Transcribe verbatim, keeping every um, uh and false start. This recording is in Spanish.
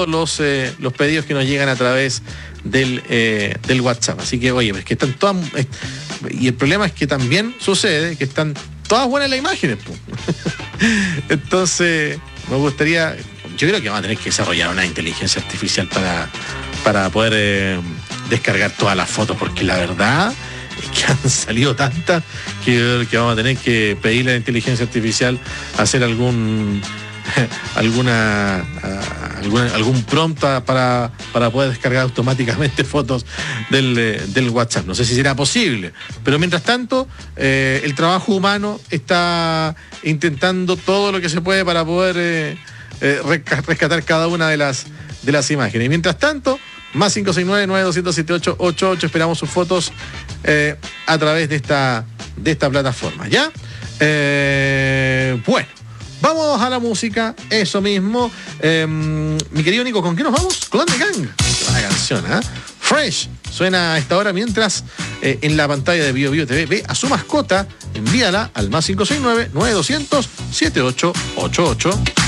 todos los, eh, los pedidos que nos llegan a través del, eh, del WhatsApp. Así que, oye, es que están todas... Eh, y el problema es que también sucede que están todas buenas las imágenes. Entonces, me gustaría... Yo creo que vamos a tener que desarrollar una inteligencia artificial para, para poder eh, descargar todas las fotos, porque la verdad es que han salido tantas que, que vamos a tener que pedirle a la inteligencia artificial hacer algún alguna, alguna algún prompt para, para poder descargar automáticamente fotos del, del WhatsApp. No sé si será posible, pero mientras tanto eh, el trabajo humano está intentando todo lo que se puede para poder eh, eh, rescatar cada una de las, de las imágenes. Y mientras tanto, más cinco seis nueve, nueve dos cero siete ocho ocho ocho, esperamos sus fotos eh, a través de esta, de esta plataforma, ¿ya? Eh, bueno, vamos a la música, eso mismo. Eh, mi querido Nico, ¿con qué nos vamos? Clan de Gang. Qué canción, ¿eh? Fresh suena a esta hora mientras eh, en la pantalla de Bio Bio T V ve a su mascota, envíala al más cinco seis nueve, nueve dos cero cero, siete ocho ocho ocho.